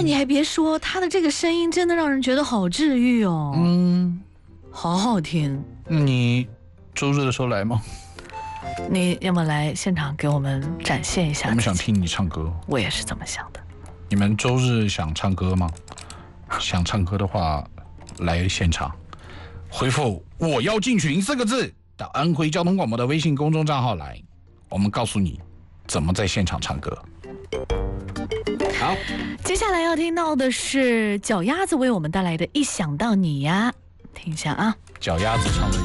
哎，你还别说，他的这个声音真的让人觉得好治愈哦。好好听。 你周日的时候来吗？ 你要么来现场给我们展现一下？ 我们想听你唱歌。 我也是这么想的。 你们周日想唱歌吗？想唱歌的话，来现场，回复“我要进群”4个字到安徽交通广播的微信公众账号来，我们告诉你怎么在现场唱歌。好， 接下来要听到的是脚丫子为我们带来的《一想到你呀》，听一下啊。 脚丫子唱的。